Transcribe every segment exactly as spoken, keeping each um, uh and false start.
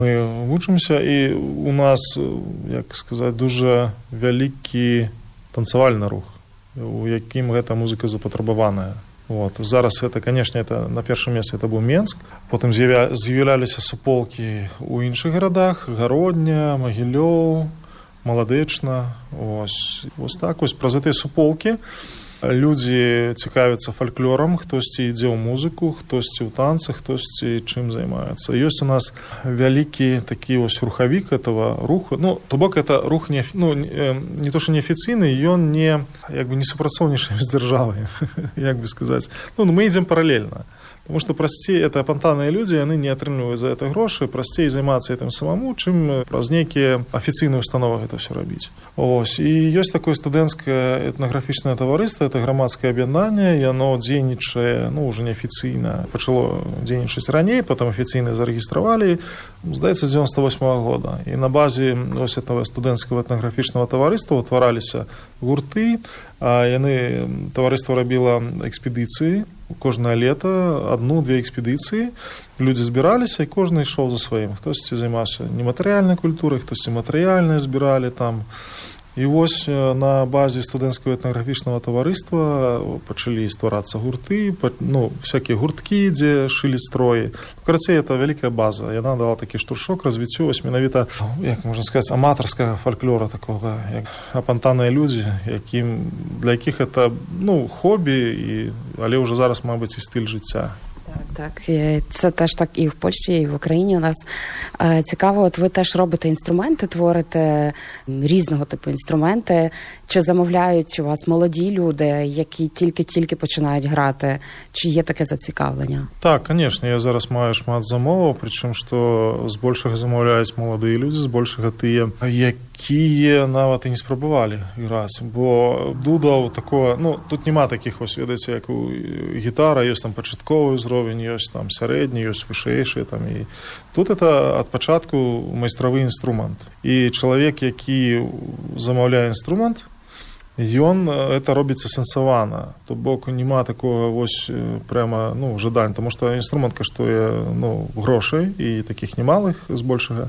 Ми вучимося, і у нас, як сказати, дуже великий танцювальний рух, у яким гэта музыка запатрабаваная. Вот. Зараз это, конечно, это на першым месцы это быў Менск, потым з'яўляліся суполкі ў іншых гарадах, Гародня, Магілёў, Маладэчна. Ось. Ось так, ось праз гэтыя суполкі людзі цікавяцца фальклорам, хтосьці ідзе ў музыку, хтосьці ў танцах, хтосьці чым займаецца. Ёсць у нас вялікі такі ось рухавік этого руху. Ну, то бок это рух не, ну, не то, што неафіцыйны, ён не, як бы не супрацоўнічаем з дзяржавай, як бы сказаць. Ну, мы ідзем паралельна. Потому что прасцей, это апантаныя людзі, яны не атрымліваюць за это грошы, прасцей займацца этим самому, чым праз нейкія афіцыйныя установы гэта все рабіць. Ось. І ёсць такое студэнцкае этнаграфічнае таварыства, это грамадскае аб'яднанне, яно дзейнічае, ну, уже неафіцыйна, пачало дзейнічаць раней, потом афіцыйна зарэгістравалі, здаецца, з дзевяносто восьмого года. І на базе ось этого студэнцкага этнаграфічнага таварыства утвараліся гурты, а яны, таварыства рабіла экспедыцыі, кожнае лета одну-две экспедыцыі, людзі збіраліся, і кожны ішоў за сваім. Хтосьці займаўся нематэрыяльнай культурай, хтосьці матэрыяльнае збіралі там. І вось на базе студэнцкага этнаграфічнага таварыства пачалі стварацца гурты, ну, всякія гурткі, дзе шылі строі. Карацей, это вялікая база. Яна дала такі штуршок развіццю, вось менавіта, як можна сказаць, аматарскага фальклора такога, як апантаныя людзі, якім, для якіх это, ну, хобі, і, але ўжо зараз, мабыць, і стыль жыцця. Так, так. Це теж так і в Польщі, і в Україні у нас. Цікаво, от ви теж робите інструменти, творите різного типу інструменти. Чи замовляють у вас молоді люди, які тільки-тільки починають грати? Чи є таке зацікавлення? Так, звісно. Я зараз маю шмат замоваў, причому, що збольшого замовляють молоді люди, збольшого тие, які нават і не спробували грати. Бо дудаў такого, ну, тут нема таких, ось, ведаеце, як у гітара, є там початковий узровень, є там сярэдні, є вышэйшы, там, і тут это ад пачатку майстравы інструмент. І чалавек, які замаўляе інструмент, ён это робіцца сэнсавана. То бок нема такого вось прямо, ну, жадань, тому што інструмент каштуе, ну, грошай, і таких немалых збольшага.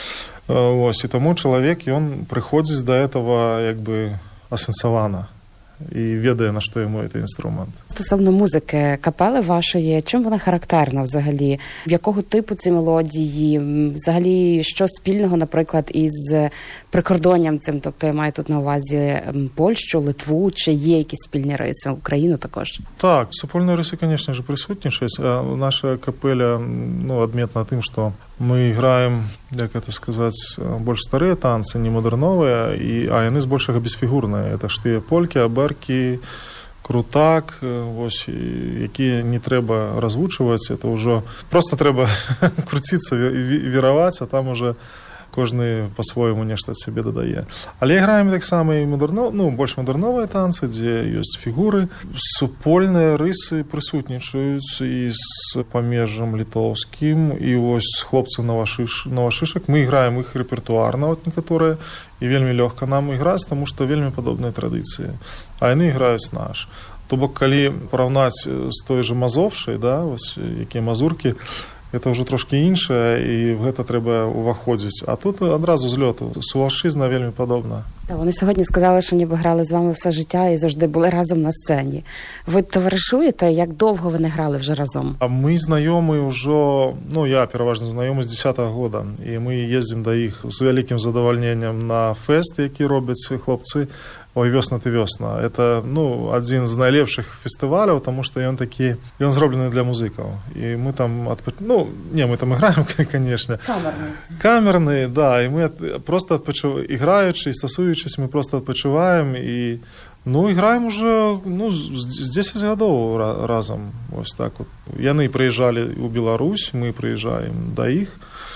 Ось, і тому чалавек, ён прыходзіць да этого, як бы, асэнсавана і ведае, на што йому цей інструмент. Стосовно музики капели вашої, чим вона характерна взагалі? В якого типу ці мелодії? Взагалі, що спільного, наприклад, із прикордонням цим? Тобто я маю тут на увазі Польщу, Литву, чи є якісь спільні риси? Україну також? Так, супольні риси, звісно ж, присутнічають. Наша капеля, ну, адметна тим, що ми граємо, як це сказати, більш старі танці, не модернові, і, а вони збільшого безфігурні. Це ж ті польки, аберки, крутак, ось, які не треба розвучувати, це вже просто треба крутитися, віравати, а там уже кожны по-свойму нешта ад сябе дадае. Але граем так само і модерно, ну, больш модерновыя танцы, дзе ёсць фігуры. Супольныя рысы прысутнічаюць і з памежжам літоўскім, і вось хлопцы новашыш, новашышак. Мы іграем іх рэпертуарна, вот некаторыя, і вельмі лёгка нам іграць, таму што вельмі падобныя традыцыі. А яны іграюць наш. То бок, калі параўнаць з той жа мазовшай, да, вось, якія мазуркі, это ўжо трошкі іншае, і в гэта трэба уваходзіць. А тут адразу з лёту. Сувалшчызна вельмі падобна. Так, вони сьогодні сказали, що ніби грали з вами все життя і завжди були разом на сцені. Ви товаришуєте? Як довго ви не грали вже разом? А ми знайомі вже, ну, я переважно знайомий з десятого года. І ми їздимо до їх з великим задовольненням на фест, які роблять хлопці. Ой, весна ты весна. Это, ну, один з найлепших фестивалів, тому що він такий, він зроблений для музиків. І ми там, отпоч... ну, не, ми там граємо, звісно. Камерний. Камерний, да, і ми просто відпочиваємо, і граючи, і стосуючись, ми просто відпочиваємо, і, ну, і граємо вже, ну, з десять годов разом, ось так от. Яны приїжджали у Білорусь, ми приїжджаємо до їх,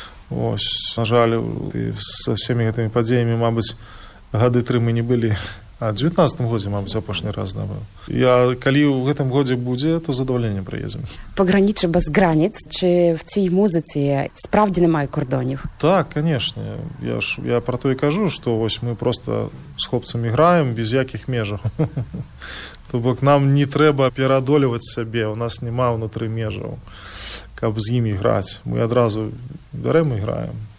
ось, на жаль, со всеми этими подіями, мабуть, годы три мы не были. А в девятнадцатом годзе, мабуть, апошні раз набыў. Я, калі ў гэтым годзе будзе, то з задаволенням приїздимо. Пограниче без границь, чи в цій музиці справді немає кордонів? Так, конечно. Я ж я про то і кажу, що ось ми просто з хлопцями граємо без яких межаў. То бок нам не треба переодолювати себе, у нас нема внутрі межаў. каб з імі граць. Мы адразу бярем і граем.